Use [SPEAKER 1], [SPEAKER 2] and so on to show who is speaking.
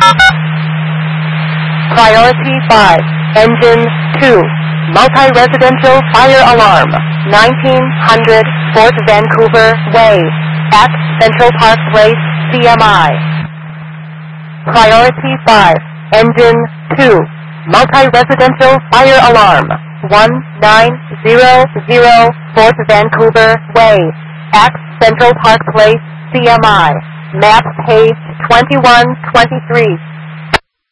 [SPEAKER 1] Priority 5, Engine 2, Multi-Residential Fire Alarm, 1900 Fort Vancouver Way, at Central Park Place, CMI. Priority 5, Engine 2, Multi-Residential Fire Alarm, 1900 Fort Vancouver Way, at Central Park Place, CMI. Map page 2123.